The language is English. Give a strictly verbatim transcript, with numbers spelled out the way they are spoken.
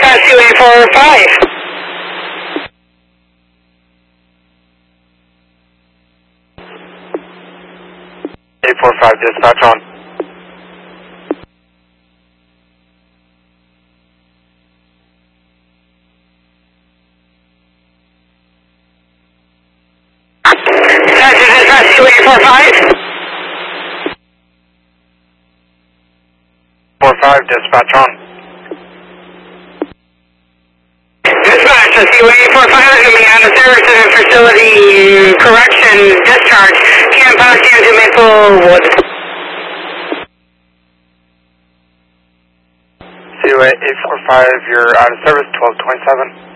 dispatch to eight four five. eight four five dispatch on. Dispatch to eight four five. four five dispatch on. Dispatch to C eight four five is going to be out of service to the facility correction discharge. Can't pass you to Maplewood. C O A eight four five, you're out of service, twelve twenty-seven.